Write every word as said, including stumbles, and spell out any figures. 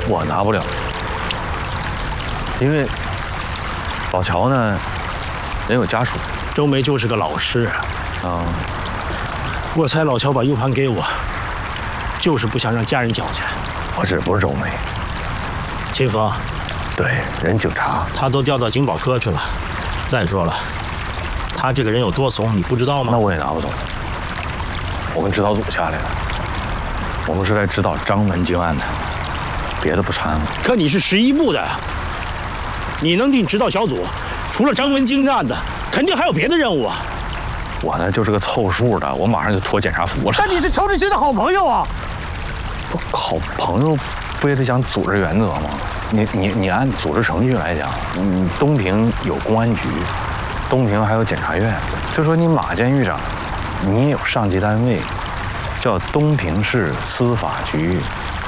我拿不了，因为老乔呢，人有家属。 周梅就是个老实人啊。 我猜老乔把 U 盘给我，就是不想让家人交钱。 不是，不是周梅， 秦风。 对，人警察， 他都调到警保科去了。再说了，他这个人有多怂，你不知道吗？ 那我也拿不走。我跟指导组下来的，我们是来指导张文京案的，别的不掺和。 可你是十一部的，你能进指导小组，除了张文京案子，肯定还有别的任务啊。 我呢就是个凑数的，我马上就脱检查服了。 但你是仇志新的好朋友啊！ 好朋友不也得讲组织原则吗？你你你按组织程序来讲，你东平有公安局，东平还有检察院，就说你马监狱长，你也有上级单位，叫东平市司法局